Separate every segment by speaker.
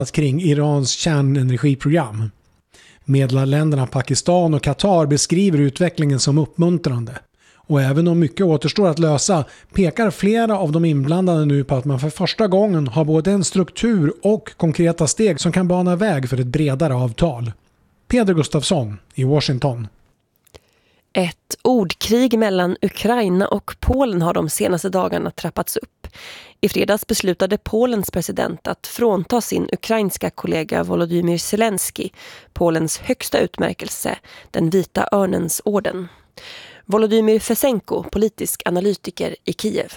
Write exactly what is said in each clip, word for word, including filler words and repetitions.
Speaker 1: kring Irans kärnenergiprogram. Medlemsländerna Pakistan och Qatar beskriver utvecklingen som uppmuntrande. Och även om mycket återstår att lösa pekar flera av de inblandade nu på att man för första gången har både en struktur och konkreta steg som kan bana väg för ett bredare avtal. Peder Gustafsson i Washington.
Speaker 2: Ett ordkrig mellan Ukraina och Polen har de senaste dagarna trappats upp. I fredags beslutade Polens president att frånta sin ukrainska kollega Volodymyr Zelensky Polens högsta utmärkelse, den vita örnens orden. Volodymyr Fesenko, politisk analytiker i Kiev.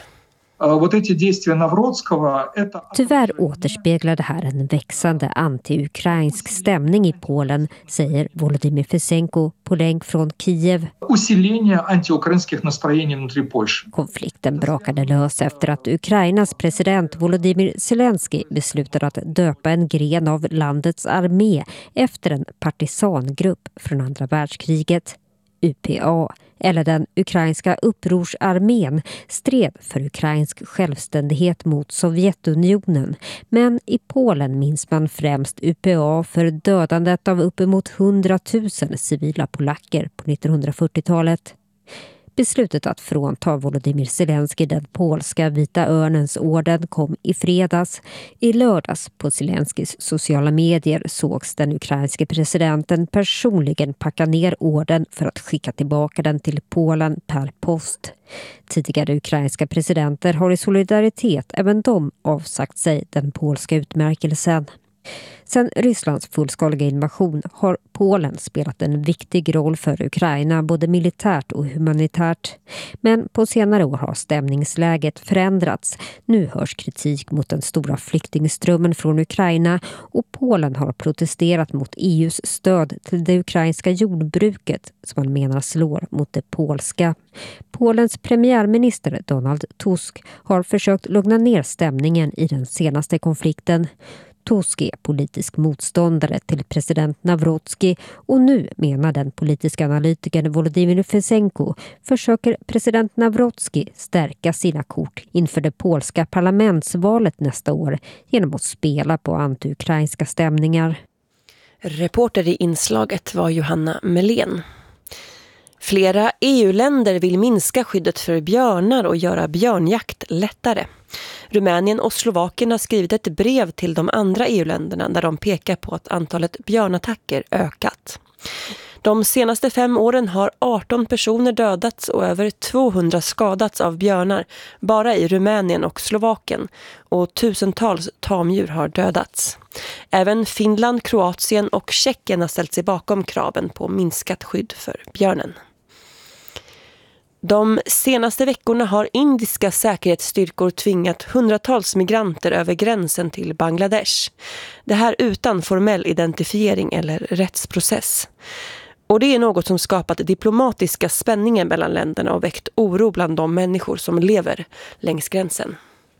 Speaker 3: Tyvärr återspeglar det här en växande anti-ukrainsk stämning i Polen, säger Volodymyr Fesenko på länk från Kiev. Konflikten brakade lös efter att Ukrainas president Volodymyr Zelensky beslutade att döpa en gren av landets armé efter en partisangrupp från andra världskriget. U P A, eller den ukrainska upprorsarmén, stred för ukrainsk självständighet mot Sovjetunionen. Men i Polen minns man främst U P A för dödandet av uppemot hundratusen civila polacker på nittonhundrafyrtiotalet. Beslutet att frånta Volodymyr Zelensky den polska vita örnens orden kom i fredags. I lördags på Zelenskys sociala medier sågs den ukrainske presidenten personligen packa ner orden för att skicka tillbaka den till Polen per post. Tidigare ukrainska presidenter har i solidaritet även de avsagt sig den polska utmärkelsen. Sedan Rysslands fullskaliga invasion har Polen spelat en viktig roll för Ukraina, både militärt och humanitärt. Men på senare år har stämningsläget förändrats. Nu hörs kritik mot den stora flyktingströmmen från Ukraina och Polen har protesterat mot E U:s stöd till det ukrainska jordbruket som man menar slår mot det polska. Polens premiärminister Donald Tusk har försökt lugna ner stämningen i den senaste konflikten. Tusk är politisk motståndare till president Nawrocki och nu menar den politiska analytikern Volodymyr Fesenko försöker president Nawrocki stärka sina kort inför det polska parlamentsvalet nästa år genom att spela på anti-ukrainska stämningar.
Speaker 2: Reporter i inslaget var Johanna Melén. Flera E U-länder vill minska skyddet för björnar och göra björnjakt lättare. Rumänien och Slovakien har skrivit ett brev till de andra E U-länderna där de pekar på att antalet björnattacker ökat. De senaste fem åren har arton personer dödats och över tvåhundra skadats av björnar bara i Rumänien och Slovakien och tusentals tamdjur har dödats. Även Finland, Kroatien och Tjeckien har ställt sig bakom kraven på minskat skydd för björnen. De senaste veckorna har indiska säkerhetsstyrkor tvingat hundratals migranter över gränsen till Bangladesh. Det här utan formell identifiering eller rättsprocess. Och det är något som skapat diplomatiska spänningar mellan länderna och väckt oro bland de människor som lever längs gränsen.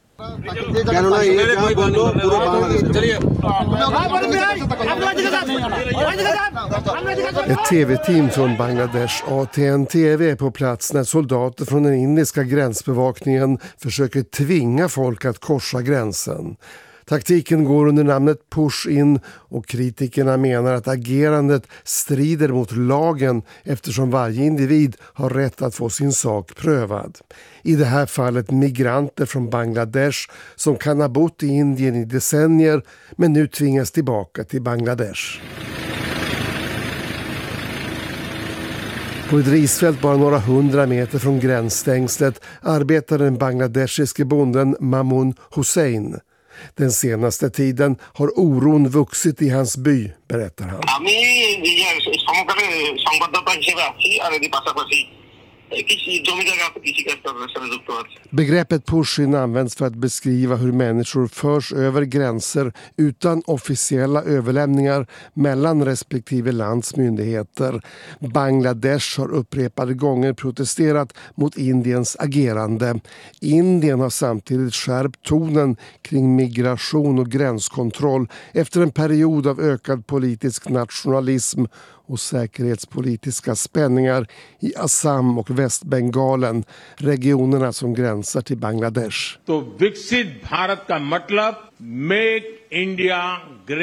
Speaker 4: Ett tv-team från Bangladesh A T N T V är på plats när soldater från den indiska gränsbevakningen försöker tvinga folk att korsa gränsen. Taktiken går under namnet push-in och kritikerna menar att agerandet strider mot lagen eftersom varje individ har rätt att få sin sak prövad. I det här fallet migranter från Bangladesh som kan ha bott i Indien i decennier men nu tvingas tillbaka till Bangladesh. På ett risfält bara några hundra meter från gränsstängslet arbetar den bangladeshiske bonden Mamun Hussein. Den senaste tiden har oron vuxit i hans by, berättar han. Begreppet push-in används för att beskriva hur människor förs över gränser utan officiella överlämningar mellan respektive lands myndigheter. Bangladesh har upprepade gånger protesterat mot Indiens agerande. Indien har samtidigt skärpt tonen kring migration och gränskontroll efter en period av ökad politisk nationalism och säkerhetspolitiska spänningar i Assam och Västbengalen, regionerna som gränsar till Bangladesh.
Speaker 5: तो विकसित भारत का मतलब make India